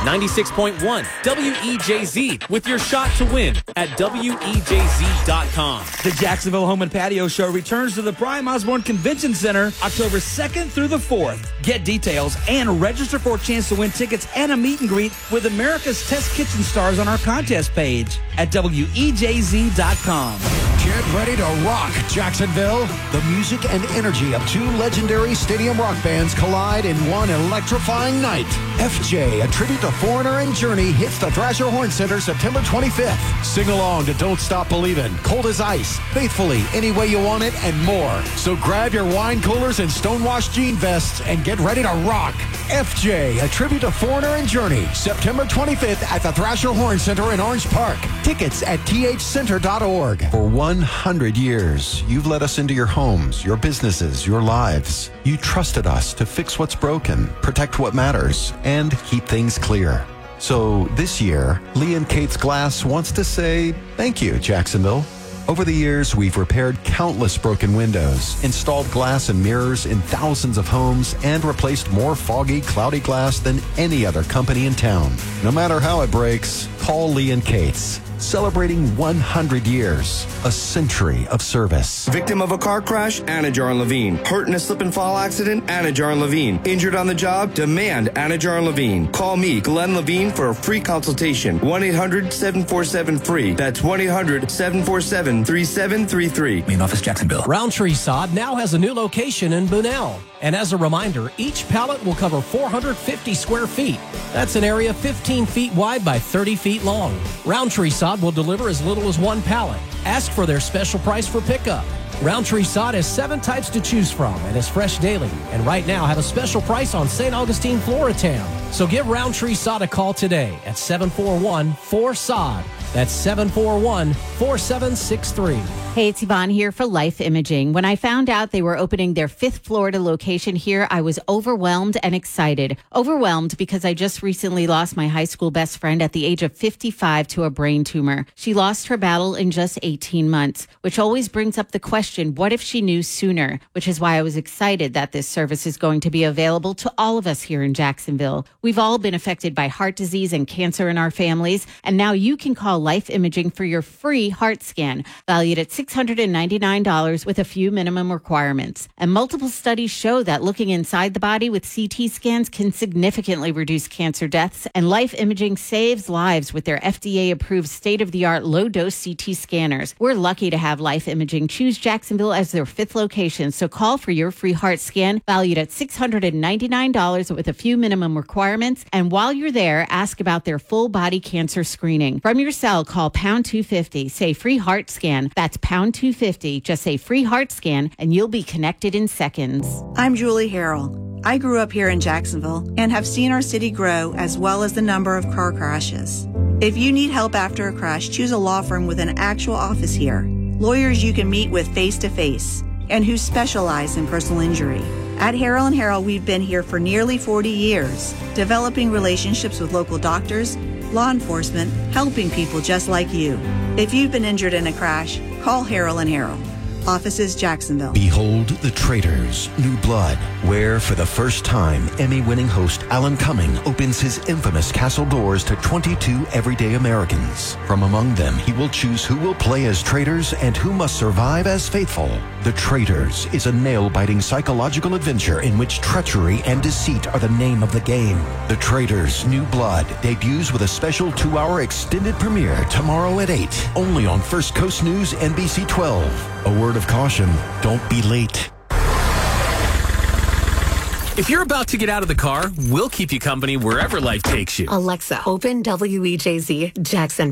96.1 WEJZ with your shot to win at WEJZ.com. The Jacksonville Home and Patio Show returns to the Prime Osborne Convention Center October 2nd through the 4th. Get details and register for a chance to win tickets and a meet and greet with America's Test Kitchen stars on our contest page at WEJZ.com. Get ready to rock, Jacksonville. The music and energy of two legendary stadium rock bands collide in one electrifying night. FJ, a tribute to Foreigner and Journey, hits the Thrasher Horn Center September 25th. Sing along to Don't Stop Believin', Cold as Ice, Faithfully, Any Way You Want It, and more. So grab your wine coolers and stonewashed jean vests and get ready to rock. FJ, a tribute to Foreigner and Journey, September 25th at the Thrasher Horn Center in Orange Park. Tickets at thcenter.org. For 100 years, you've let us into your homes, your businesses, your lives. You trusted us to fix what's broken, protect what matters, and keep things clear. So this year, Lee and Kate's Glass wants to say thank you, Jacksonville. Over the years, we've repaired countless broken windows, installed glass and mirrors in thousands of homes, and replaced more foggy, cloudy glass than any other company in town. No matter how it breaks, call Lee and Kate's. Celebrating 100 years, a century of service. Victim of a car crash? Anajar and Levine. Hurt in a slip and fall accident? Anajar and Levine. Injured on the job? Demand Anajar and Levine. Call me, Glenn Levine, for a free consultation. 1-800-747-FREE. That's 1-800-747-3733. Main office, Jacksonville. Roundtree Sod now has a new location in Bunnell. And as a reminder, each pallet will cover 450 square feet. That's an area 15 feet wide by 30 feet long. Roundtree Sod will deliver as little as one pallet. Ask for their special price for pickup. Roundtree Sod has 7 types to choose from and is fresh daily. And right now have a special price on St. Augustine, Floritown. So give Roundtree Sod a call today at 741-4SOD. That's 741-4763. Hey, it's Yvonne here for Life Imaging. When I found out they were opening their 5th Florida location here, I was overwhelmed and excited. Overwhelmed because I just recently lost my high school best friend at the age of 55 to a brain tumor. She lost her battle in just 18 months, which always brings up the question, what if she knew sooner? Which is why I was excited that this service is going to be available to all of us here in Jacksonville. We've all been affected by heart disease and cancer in our families, and now you can call Life Imaging for your free heart scan, valued at $699 with a few minimum requirements. And multiple studies show that looking inside the body with CT scans can significantly reduce cancer deaths, and Life Imaging saves lives with their FDA-approved state-of-the-art low-dose CT scanners. We're lucky to have Life Imaging choose Jacksonville as their 5th location, so call for your free heart scan, valued at $699 with a few minimum requirements. And while you're there, ask about their full-body cancer screening. From your cell, call pound 250. Say free heart scan. That's pound 250. Just say free heart scan, and you'll be connected in seconds. I'm Julie Harrell. I grew up here in Jacksonville and have seen our city grow, as well as the number of car crashes. If you need help after a crash, choose a law firm with an actual office here. Lawyers you can meet with face-to-face and who specialize in personal injury. At Harrell & Harrell, we've been here for nearly 40 years, developing relationships with local doctors, law enforcement, helping people just like you. If you've been injured in a crash, call Harrell & Harrell. Offices, Jacksonville. Behold the Traitors, New Blood, where for the first time, Emmy-winning host Alan Cumming opens his infamous castle doors to 22 everyday Americans. From among them, he will choose who will play as traitors and who must survive as faithful. The Traitors is a nail-biting psychological adventure in which treachery and deceit are the name of the game. The Traitors, New Blood debuts with a special 2-hour extended premiere tomorrow at 8, only on First Coast News, NBC 12. A word of caution, don't be late. If you're about to get out of the car, we'll keep you company wherever life takes you. Alexa, open WEJZ Jacksonville.